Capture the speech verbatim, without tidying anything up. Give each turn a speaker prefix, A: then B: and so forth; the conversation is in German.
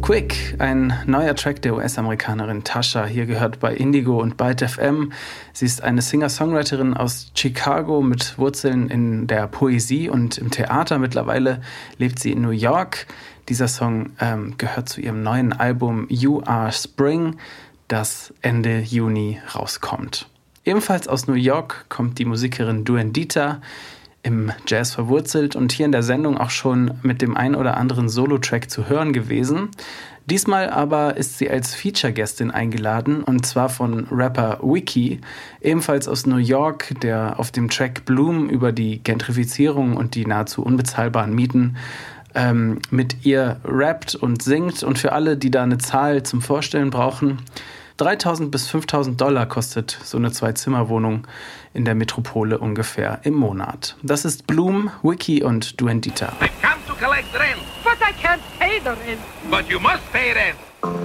A: Quick, ein neuer Track der U S-Amerikanerin Tasha, hier gehört bei Indigo und Byte F M. Sie ist eine Singer-Songwriterin aus Chicago mit Wurzeln in der Poesie und im Theater. Mittlerweile lebt sie in New York. Dieser Song ähm, gehört zu ihrem neuen Album You Are Spring, das Ende Juni rauskommt. Ebenfalls aus New York kommt die Musikerin Duendita, im Jazz verwurzelt und hier in der Sendung auch schon mit dem ein oder anderen Solo-Track zu hören gewesen. Diesmal aber ist sie als Feature-Gästin eingeladen, und zwar von Rapper Wiki, ebenfalls aus New York, der auf dem Track Bloom über die Gentrifizierung und die nahezu unbezahlbaren Mieten ähm, mit ihr rappt und singt. Und für alle, die da eine Zahl zum Vorstellen brauchen: dreitausend bis fünftausend Dollar kostet so eine Zwei-Zimmer-Wohnung in der Metropole ungefähr im Monat. Das ist Bloom, Wiki und Duendita.
B: I've come to collect rent.
C: But I can't pay the rent.
B: But you must pay rent.